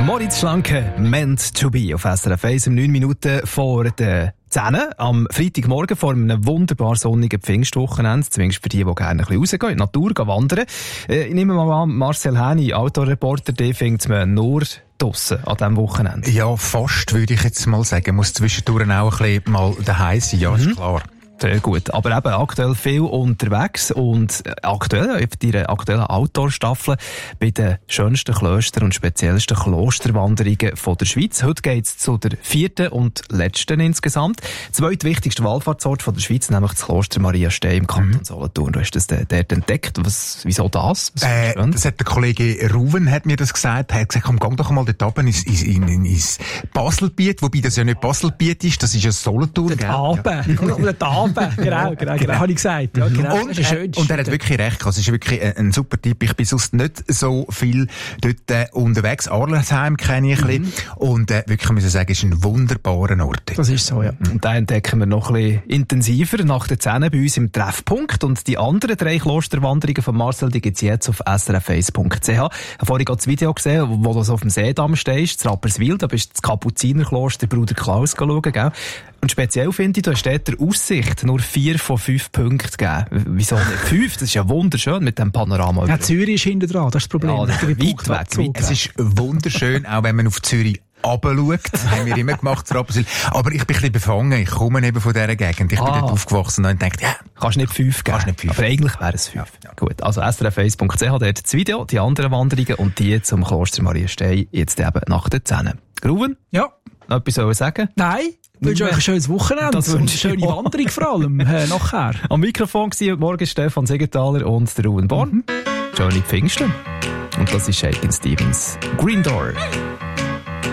Moritz Schlanke, Meant to be auf SRF 1 um 9 Minuten vor der 10 am Freitagmorgen vor einem wunderbar sonnigen Pfingstwochenende, zumindest für die gerne ein bisschen rausgehen, in die Natur wandern. Ich nehme mal an, Marcel Häni, Outdoor-Reporter, den findet man nur draussen an diesem Wochenende. Ja, fast, würde ich jetzt mal sagen. Muss zwischendurch auch ein bisschen mal daheim sein, ja, ist klar. Sehr gut. Aber eben aktuell viel unterwegs und aktuell, auf deiner aktuellen Outdoor-Staffel bei den schönsten Klöstern und speziellsten Klosterwanderungen von der Schweiz. Heute geht es zu der 4. und letzten insgesamt. Zweitwichtigste Wallfahrtsort von der Schweiz, nämlich das Kloster Maria Stey im Kanton Solothurn. Du hast das dort entdeckt. Wieso das? Das hat der Kollege Ruven hat mir das gesagt. Er hat gesagt, komm, geh doch mal dort oben ins Baselbiet, wobei das ja nicht Baselbiet ist, das ist ja Solothurn. Genau, habe ich gesagt. Ja, genau. Und er hat wirklich recht gehabt. Es ist wirklich ein super Tipp. Ich bin sonst nicht so viel dort unterwegs. Arlesheim kenne ich ein bisschen. Und wirklich müssen sagen, es ist ein wunderbarer Ort. Das ist so, ja. Und da entdecken wir noch ein bisschen intensiver nach der 10 bei uns im Treffpunkt. Und die anderen 3 Klosterwanderungen von Marcel, die gibt es jetzt auf srf1.ch. Ich habe vorhin gerade das Video gesehen, wo du so auf dem Seedamm stehst, in Rapperswil. Da bist du das Kapuzinerkloster Bruder Klaus schauen, gell? Und speziell finde ich, du hast dort der Aussicht nur 4 von 5 Punkten gegeben. Wieso nicht 5? Das ist ja wunderschön mit dem Panorama. Ja, Zürich ist hinten dran, das ist das Problem. Ja, weit weg. Es ist wunderschön, auch wenn man auf Zürich runterschaut. Das haben wir immer gemacht, aber ich bin ein bisschen befangen. Ich komme eben von dieser Gegend. Ich bin dort aufgewachsen und dachte, ja. Kannst nicht 5 geben. Aber eigentlich wäre es 5. Ja. Gut, also srf1.ch, dort das Video, die anderen Wanderungen und die zum Kloster Maria Stey jetzt eben nach der 10. Ruven? Ja. Noch etwas soll ich sagen? Nein. Ich wünsche euch ein schönes Wochenende und eine schöne Wanderung vor allem nachher. Am Mikrofon war heute Morgen Stefan Siegenthaler und der Ruven Born. Schöne Pfingsten. Und das ist Shakin' Stevens. Green Door.